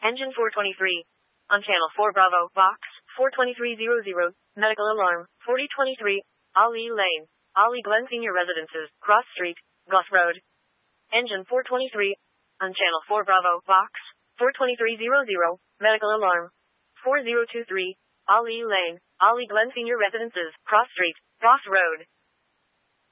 Engine 423. On Channel 4 Bravo, Box 42300, medical alarm, 4023, Ali Lane, Ali Glen Senior Residences, Cross Street, Goss Road. Engine 423. On Channel 4 Bravo, Box 42300, medical alarm, 4023, Ali Lane, Ali Glen Senior Residences, Cross Street, Goss Road.